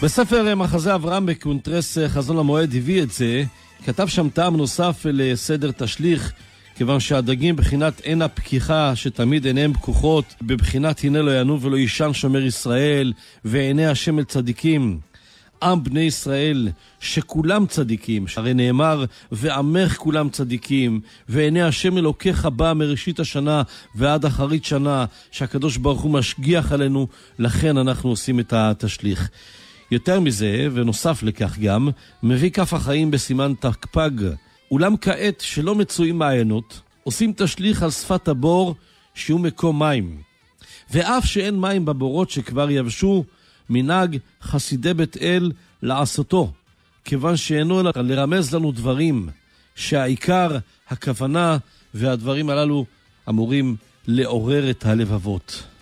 בספר מחזה אברהם בקונטרס חזון למועד הביא את זה, כתב שם טעם נוסף לסדר תשליך, כיוון שהדגים בחינת אין הפקיחה שתמיד עיניהם פקוחות, בבחינת הנה לא ינו ולא ישן שומר ישראל, ועיני השם אל צדיקים. עם בני ישראל שכולם צדיקים, הרי נאמר ועמך כולם צדיקים, ועיני השם אלוקיך בא מראשית השנה ועד אחרית שנה, שהקדוש ברוך הוא משגיח עלינו, לכן אנחנו עושים את התשליך. יותר מזה, ונוסף לכך גם, מביא כף החיים בסימן תקפג. אולם כעת שלא מצויים מעיינות, עושים תשליך על שפת הבור שהוא מקום מים. ואף שאין מים בבורות שכבר יבשו, מנהג חסידי בית אל לעשותו, כיוון שאינו לרמז לנו דברים, שהעיקר, הכוונה והדברים הללו אמורים לעורר את הלבבות.